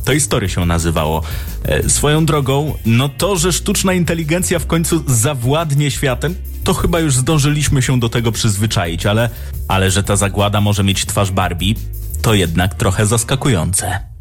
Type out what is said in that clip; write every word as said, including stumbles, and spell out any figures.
Toy Story się nazywało. E, swoją drogą, no to, że sztuczna inteligencja w końcu zawładnie światem, to chyba już zdążyliśmy się do tego przyzwyczaić, ale, ale że ta zagłada może mieć twarz Barbie, to jednak trochę zaskakujące.